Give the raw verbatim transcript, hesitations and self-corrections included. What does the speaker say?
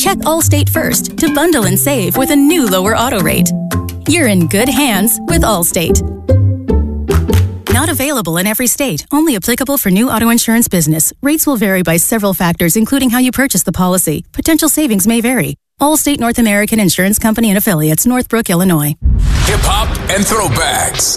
check Allstate first to bundle and save with a new lower auto rate. You're in good hands with Allstate. Not available in every state. Only applicable for new auto insurance business. Rates will vary by several factors, including how you purchase the policy. Potential savings may vary. Allstate North American Insurance Company and Affiliates, Northbrook, Illinois. Hip-hop and throwbacks.